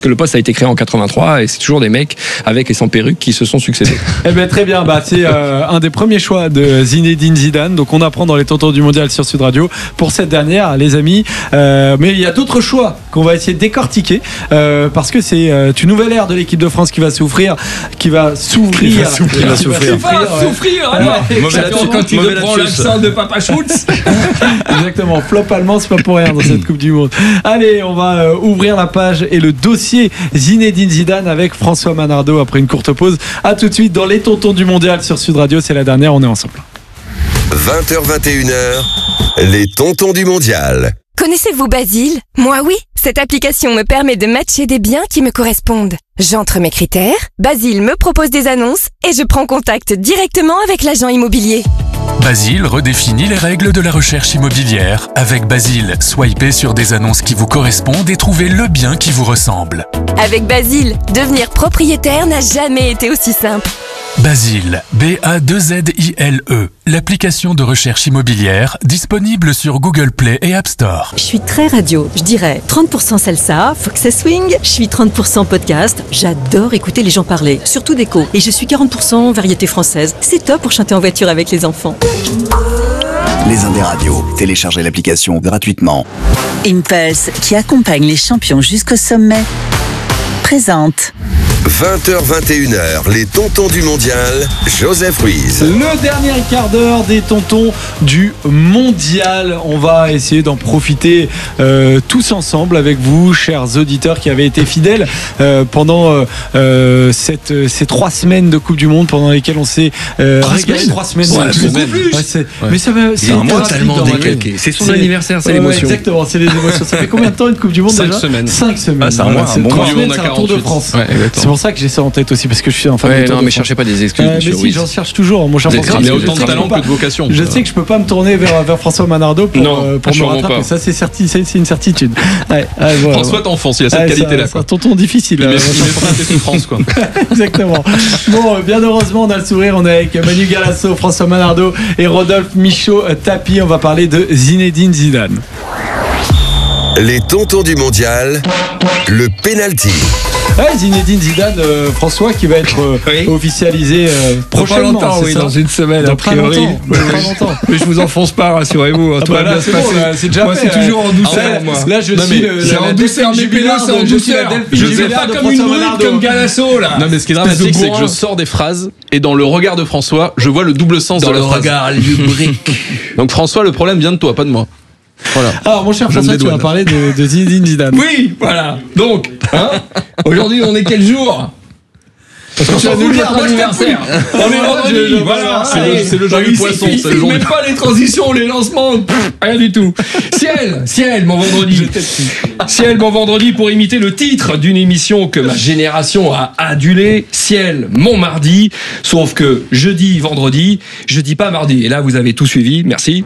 que le poste a été créé en 83 et c'est toujours des mecs avec et sans perruque qui se sont succédés. Eh ben très bien, c'est un des premiers choix de Zinedine Zidane. Donc on apprend dans les tontons du mondial sur Sud Radio pour cette dernière, les amis. Mais il y a d'autres choix qu'on va essayer de décortiquer parce que c'est une nouvelle ère de l'équipe de France qui va s'ouvrir. Souffrir. Alors, quand tu reprends l'accent de Papa Schultz. Exactement, flop allemand, c'est pas pour rien dans cette Coupe du Monde. Allez, on va ouvrir la page et le dossier Zinedine Zidane avec François Manardo après une courte pause. A tout de suite dans les tontons du mondial sur Sud Radio, c'est la dernière, on est ensemble. 20h-21h, les tontons du mondial. Connaissez-vous Basile ? Moi oui, cette application me permet de matcher des biens qui me correspondent. J'entre mes critères, Basile me propose des annonces et je prends contact directement avec l'agent immobilier. Basile redéfinit les règles de la recherche immobilière. Avec Basile, swipez sur des annonces qui vous correspondent et trouvez le bien qui vous ressemble. Avec Basile, devenir propriétaire n'a jamais été aussi simple. Basile, B-A-2-Z-I-L-E, l'application de recherche immobilière disponible sur Google Play et App Store. Je suis très radio, je dirais 30% salsa, faut que ça swing. Je suis 30% podcast, j'adore écouter les gens parler, surtout d'écho. Et je suis 40% variété française, c'est top pour chanter en voiture avec les enfants. Les Indes radios, téléchargez l'application gratuitement. Impulse, qui accompagne les champions jusqu'au sommet, présente 20h-21h, les tontons du mondial, Joseph Ruiz. Le dernier quart d'heure des tontons du mondial. On va essayer d'en profiter tous ensemble avec vous, chers auditeurs qui avez été fidèles pendant ces 3 semaines de Coupe du Monde pendant lesquelles on s'est régalé. 3 semaines, mais ça va. C'est un mois tellement décalqué. C'est son anniversaire, c'est l'émotion. Exactement, c'est les émotions. Ça fait combien de temps une Coupe du Monde déjà ? 5 semaines. 5 semaines. Ah, c'est un mois, c'est 3 semaines, c'est un Tour de France. C'est pour ça que j'ai ça en tête aussi, parce que je suis un fan de Tour de France. Mais cherchez pas des excuses, mais si, j'en cherche toujours, mon cher François. Il y a autant de talent que de vocation. Je sais que je peux pas me tourner vers François Manardo pour me rattraper. Ça, c'est une certitude. François t'enfonce, il a cette qualité-là. C'est un tonton difficile. Il met pas tes souffrances, quoi. Exactement. Bon, bien heureusement, on a le sourire. On est avec Manu Galasso, François Manardo et Rodolphe Michaud-Tapi. On va parler de Zinedine Zidane. Les tontons du mondial, le penalty. Zinedine Zidane, François, qui va être officialisé prochainement. Pas longtemps, dans une semaine, a priori. Mais je vous enfonce pas, rassurez-vous. Tout va bien se passer. C'est déjà moi, c'est toujours en douceur. Là, je suis c'est en douceur, mais c'est en douceur. Je fais pas comme une brute comme Galasso, là. Non, mais ce qui est dramatique, c'est que je sors des phrases et dans le regard de François, je vois le double sens de la phrase. Dans le regard lubrique. Donc François, le problème vient de toi, pas de moi. Voilà. Alors mon cher François, tu vas parler de Zinedine Zidane. Oui, voilà. Donc, aujourd'hui, on est quel jour ? Parce que tu vas nous dire anniversaire. On est vendredi, voilà. C'est le jour du poisson. C'est le jour. Même pas les transitions, les lancements, rien du tout. Ciel, mon vendredi. Ciel, mon vendredi, pour imiter le titre d'une émission que ma génération a adulée. Ciel, mon mardi. Sauf que je dis vendredi, je dis pas mardi. Et là, vous avez tout suivi, merci.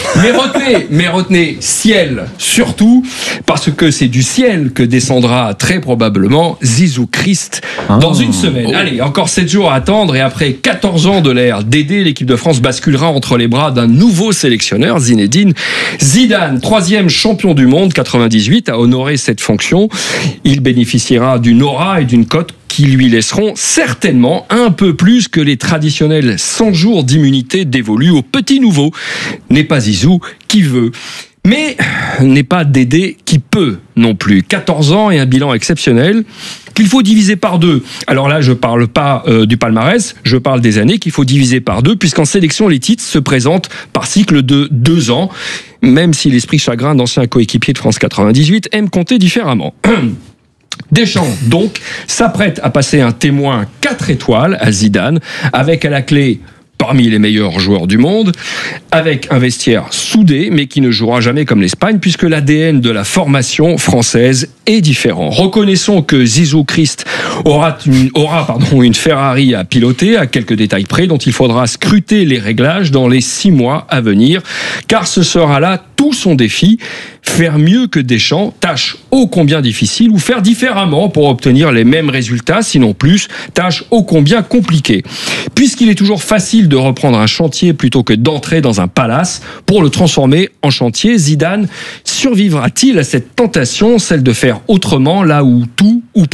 Mais retenez ciel surtout, parce que c'est du ciel que descendra très probablement Zizou Christ dans une semaine. Allez, encore 7 jours à attendre et après 14 ans de l'ère Dédé, l'équipe de France basculera entre les bras d'un nouveau sélectionneur, Zinedine Zidane, 3e champion du monde, 98, a honoré cette fonction. Il bénéficiera d'une aura et d'une cote qui lui laisseront certainement un peu plus que les traditionnels 100 jours d'immunité dévolus aux petits nouveaux. N'est pas Zizou qui veut. Mais n'est pas Dédé qui peut non plus. 14 ans et un bilan exceptionnel qu'il faut diviser par 2. Alors là, je parle pas du palmarès, je parle des années qu'il faut diviser par 2, puisqu'en sélection, les titres se présentent par cycle de 2 ans, même si l'esprit chagrin d'anciens coéquipiers de France 98 aime compter différemment. Deschamps, donc, s'apprête à passer un témoin 4 étoiles à Zidane, avec à la clé parmi les meilleurs joueurs du monde, avec un vestiaire soudé, mais qui ne jouera jamais comme l'Espagne, puisque l'ADN de la formation française est différent. Reconnaissons que Zizou Christ aura une Ferrari à piloter, à quelques détails près, dont il faudra scruter les réglages dans les 6 mois à venir, car ce sera là tout son défi, faire mieux que Deschamps, tâche ô combien difficile, ou faire différemment pour obtenir les mêmes résultats, sinon plus, tâche ô combien compliquée. Puisqu'il est toujours facile de de reprendre un chantier plutôt que d'entrer dans un palace pour le transformer en chantier. Zidane survivra-t-il à cette tentation, celle de faire autrement là où tout ou